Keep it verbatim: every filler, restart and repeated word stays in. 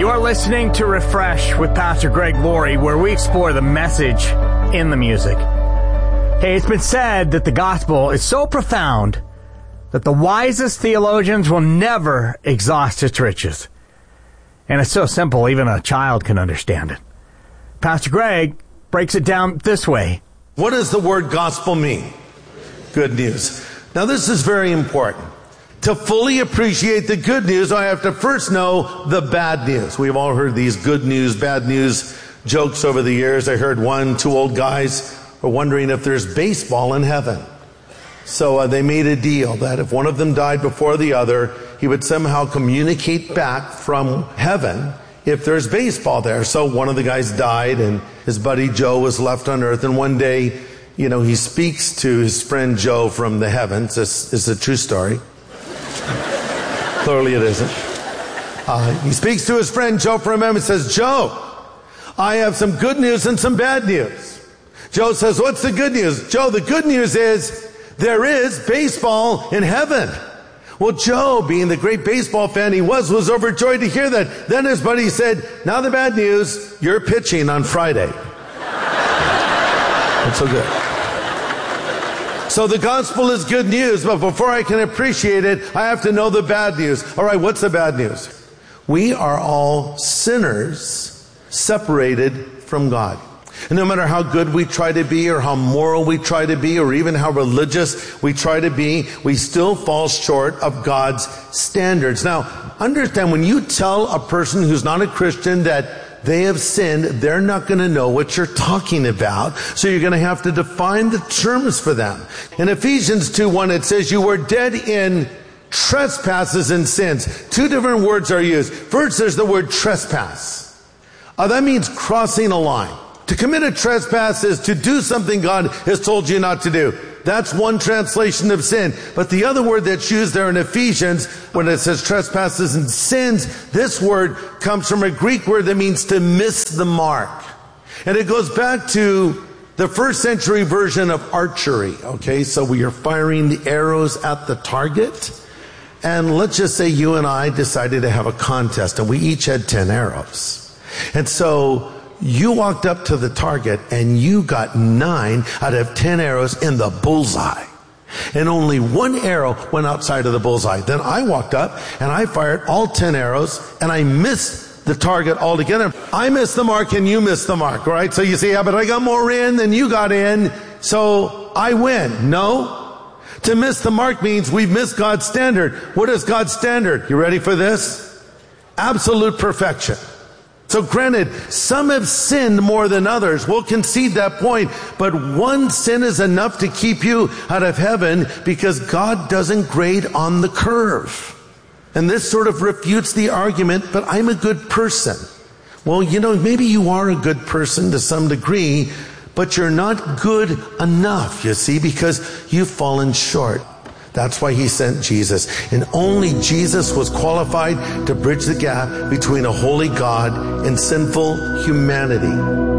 You're listening to Refresh with Pastor Greg Laurie, where we explore the message in the music. Hey, it's been said that the gospel is so profound that the wisest theologians will never exhaust its riches. And it's so simple, even a child can understand it. Pastor Greg breaks it down this way. What does the word gospel mean? Good news. Now, this is very important. To fully appreciate the good news, I have to first know the bad news. We've all heard these good news, bad news jokes over the years. I heard one, two old guys were wondering if there's baseball in heaven. So uh, they made a deal that if one of them died before the other, he would somehow communicate back from heaven if there's baseball there. So one of the guys died and his buddy Joe was left on earth. And one day, you know, he speaks to his friend Joe from the heavens. This is a true story. Clearly it isn't. Uh, he speaks to his friend Joe from heaven and says, Joe, I have some good news and some bad news. Joe says, what's the good news? Joe, the good news is there is baseball in heaven. Well, Joe, being the great baseball fan he was, was overjoyed to hear that. Then his buddy said, now the bad news, you're pitching on Friday. That's so good. So the gospel is good news, but before I can appreciate it, I have to know the bad news. All right, what's the bad news? We are all sinners separated from God. And no matter how good we try to be or how moral we try to be or even how religious we try to be, we still fall short of God's standards. Now, understand, when you tell a person who's not a Christian that they have sinned, they're not going to know what you're talking about. So you're going to have to define the terms for them. In Ephesians two one, it says, you were dead in trespasses and sins. Two different words are used. First, there's the word trespass. Uh, that means crossing a line. To commit a trespass is to do something God has told you not to do. That's one translation of sin. But the other word that's used there in Ephesians, when it says trespasses and sins, this word comes from a Greek word that means to miss the mark. And it goes back to the first century version of archery. Okay, so we are firing the arrows at the target. And let's just say you and I decided to have a contest, and we each had ten arrows. And so you walked up to the target and you got nine out of ten arrows in the bullseye. And only one arrow went outside of the bullseye. Then I walked up and I fired all ten arrows and I missed the target altogether. I missed the mark and you missed the mark, all right? So you say, yeah, but I got more in than you got in, so I win. No. To miss the mark means we've missed God's standard. What is God's standard? You ready for this? Absolute perfection. So granted, some have sinned more than others. We'll concede that point. But one sin is enough to keep you out of heaven because God doesn't grade on the curve. And this sort of refutes the argument, but I'm a good person. Well, you know, maybe you are a good person to some degree, but you're not good enough, you see, because you've fallen short. That's why he sent Jesus. And only Jesus was qualified to bridge the gap between a holy God and sinful humanity.